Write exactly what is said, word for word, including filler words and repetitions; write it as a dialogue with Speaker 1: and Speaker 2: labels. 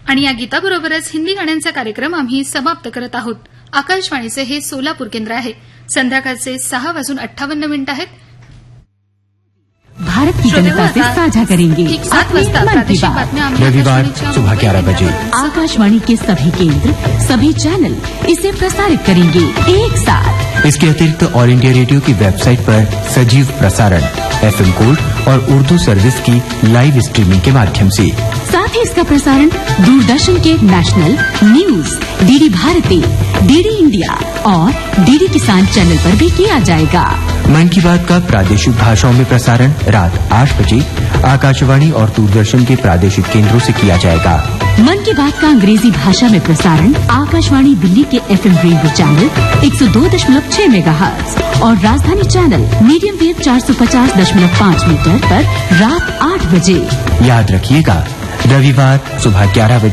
Speaker 1: आणि या गीताबरोबरच हिंदी गाण्यांचा कार्यक्रम आम्ही समाप्त करत आहोत. आकाशवाणीचे हे सोलापूर केंद्र आहे. संध्याकाळचे सहा वाजून अठ्ठावन्न मिनिट आहेत.
Speaker 2: भारत की जनता से साझा करेंगे
Speaker 1: ठीक सात वाजता प्रादेशिक बातम्या आम्ही
Speaker 3: रविवार
Speaker 1: आकाशवाणीच्या
Speaker 3: सुबह ग्यारह बजे
Speaker 2: आकाशवाणी के सभी केंद्र सभी चैनल इसे प्रसारित करेंगे एक साथ.
Speaker 3: इसके अतिरिक्त ऑल इंडिया रेडियो की वेबसाइट पर सजीव प्रसारण, एफएम गोल्ड और उर्दू सर्विस की लाइव स्ट्रीमिंग के माध्यम से.
Speaker 2: साथ ही इसका प्रसारण दूरदर्शन के national news, DD Bharti, DD India और डीडी किसान चैनल पर भी किया जाएगा.
Speaker 3: मन की बात का प्रादेशिक भाषाओं में प्रसारण रात आठ बजे आकाशवाणी और दूरदर्शन के प्रादेशिक केंद्रों से किया जाएगा.
Speaker 2: मन की बात का अंग्रेजी भाषा में प्रसारण आकाशवाणी दिल्ली के एफएम रेनबो चैनल एक सौ दो दशमलव छह मेगाहर्ट्ज और राजधानी चैनल मीडियम वेव चार सौ पचास दशमलव पाँच मीटर पर रात आठ बजे.
Speaker 3: याद रखिएगा, रविवार सुबह ग्यारह बजे